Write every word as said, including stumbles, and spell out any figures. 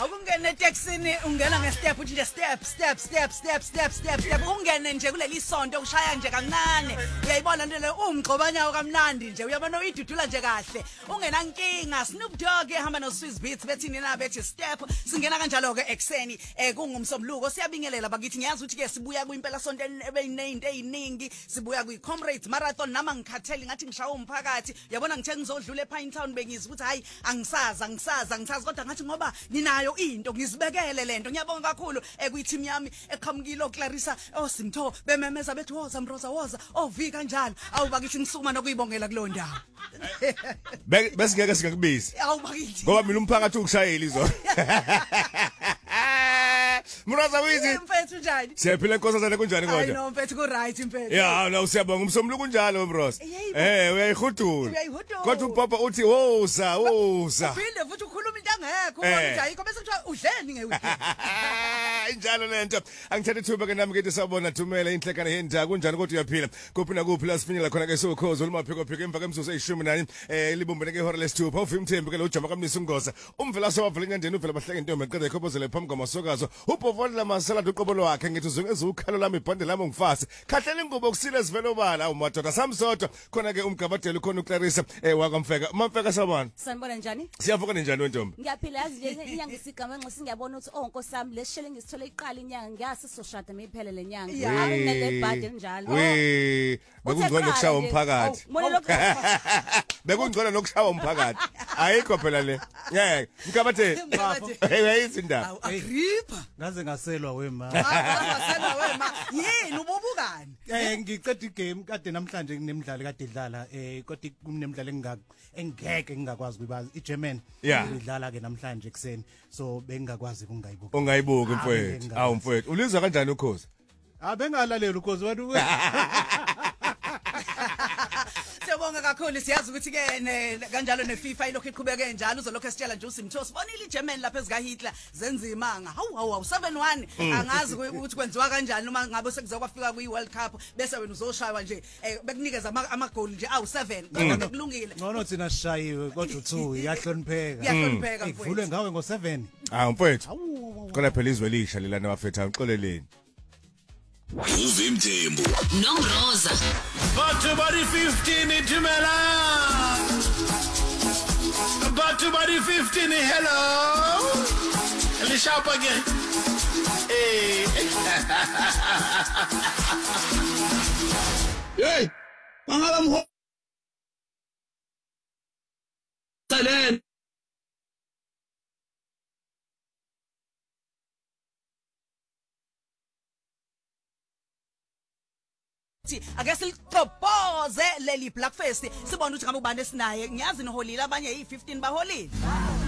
Awungene taxini ungena nge-step uthi nje step step step step step step step ungene nje kuleli sonto ushaya nje kancane uyayibona nje le umgxobanyawo kamnandi nje uyabona uyidudula nje kahle ungena nkinga Snoop Dogg ehamba no Swiss Beats bethini na bethi step singena kanjalo ke ekseni eh kungumsomluko siyabingelela bakithi ngiyazi ukuthi ke sibuya kuimpela sonto ebeyinezinto eziningi sibuya kwi Comrades Marathon nama ngikhathele ngathi ngishawa umphakathi uyabona ngithe ngizodlula ePine Town bengizi ukuthi hayi angisaza angisaza angisazi kodwa ngathi ngoba ninayo into ngizibekele lento ngiyabonga kakhulu ekuyiteam yami eqhamukile oClarissa oSimtho bememeza bethi woza Mroza woza ovi kanjalo awubakithi ngisukuma nokuyibongela kulo ndawo bese ngeke singakubizi awubakithi ngoba mina umphakathi ungishayeli izona Mroza wizi mfethu njani siyaphila inkosazana kunjani kodwa hayi no mfethu ku right mfethu ya la usiyabonga umsomlu kunjalo Mroza eh uyayihudula uyayihudula kodwa upapa uthi woza woza uphinde futhi ukhuluma into angekho ukuthi ayikho bese kuthiwa udleni ngeweekend injalo lento angithatha ithuba ke nami ke sawubona Thumela inhlekana yendaba kunjani kodwa uyaphila kuphi na kuphi la sifinyela khona ke sokhozo lumaphiko phiko emva kwemzuzu eyishumi nanye eh libumbene ke ihora lesithupha uvimthembi ke lo jama kamnisi umngoza umvela sowavula enyandeni uvela bahleke intombi eqeda ikhobozele phambi kwamasokazo ubhovola masalad uqobolo wakhe ngithi uzungeza ukhalo lami ibhonde lami ngifase khahlela ingubo kusile sivelo bala umadoda samsodwa khona ke umgabadela ukhona uClarissa eh wakamfeka mamfeka sabana sanibona njani siyavuka njani wentombi ngiyaphila yazi nje inyanga isigama enxa singiyabona ukuthi oh nkosami lesishele ngisithole iqala inyanga ngiyasi soshada meyiphele lenyanga awunele bhade njalo we bekungcono nokushaya umphakathi bekungcono nokushaya umphakathi ayikho phela le yeah mgabadela hey wayizindaba Agrippa ngaze ngaselwa wema ngaselwa wema yini ububukani eh ngiceda igame kade namhlanje kunemidlalo kade idlala eh kodwa kunemidlalo engingaka engeke ngingakwazi kuyibaza iGerman idlala ke namhlanje ekseni so bengingakwazi kungayibuka ungayibuka mfowethu awu mfowethu ulizwa kanjani ukhozi abengalaleli ukhozi wethu Siyabonga kakhulu siyazi ukuthi ke kanjalo neFIFA ilokho iqhubeke njalo uzolokho esitshela nje uSimtho sibonile iGerman lapha ezika Hitler zenza imanga hawu hawu seven one angazi ukuthi kwenziwa kanjani uma ngabe sekuzokwafika kwi World Cup bese wena uzoshaywa nje bekunikeza ama goal nje awu seven kodwa kulungile ngono thina sishayiwe kodwa u2 iyahlonipheka iyahlonipheka mfowethu ivulwe ngawe ngo seven hawu mfowethu khona phela izwe lisha lila nawafetha uxoleleni Uvimthembu Nomroza Bathu bari fifteen Thumela Bathu bari fifteen hello Lishapa ke Eh Hey mangala mho Salen ake silipropose leli Black Fest sibona ukuthi ngabe ubani esinaye ngiyazi niholile abanye yi fifteen baholile